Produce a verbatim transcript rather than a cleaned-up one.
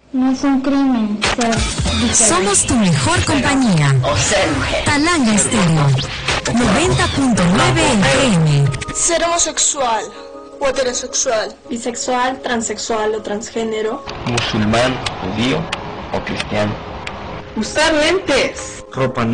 No es un crimen ser diferente. Somos tu mejor compañía. O ser mujer. Talanga Estéreo. noventa punto nueve F M. Ser homosexual o heterosexual, bisexual, transexual o transgénero, musulmán, judío o cristiano. Usar lentes, ropa negra.